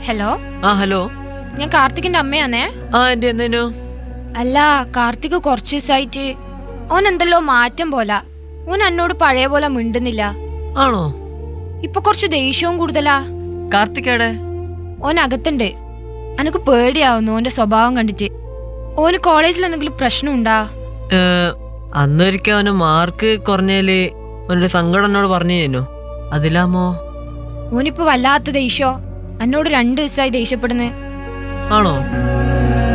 Hello. Hello. ഞാൻ കാർത്തികിന്റെ അമ്മയാണേ. എന്റെ എന്തേനു? അല്ല, കാർത്തിക് കുറച്ച് ദിവസമായിട്ട് ഓൻ എന്തല്ലോ മാറ്റം പോലാ. ഓൻ എന്നോട് പഴയ പോലെ മിണ്ടുന്നില്ല. ആണോ? ഇപ്പൊ കുറച്ച് ദേഷ്യവും കൂടുതലാ. കാർത്തികേടെ? ഓൻ അകത്തുണ്ട്. എനക്ക് പേടിയാവുന്നു ഓന്റെ സ്വഭാവം കണ്ടിട്ട്. ഓന് കോളേജിൽ എന്തെങ്കിലും പ്രശ്നമുണ്ടാ? അന്നൊരിക്കൽ അവന് മാർക്ക് കുറഞ്ഞേല് അവനൊരു സങ്കടം എന്നോട് പറഞ്ഞു. അതിലാമോ? ഓനിപ്പോ വല്ലാത്ത ദേഷ്യോ. എന്നോട് 2 ദിവസമായി ദേഷ്യപ്പെടുന്നു. ആണോ?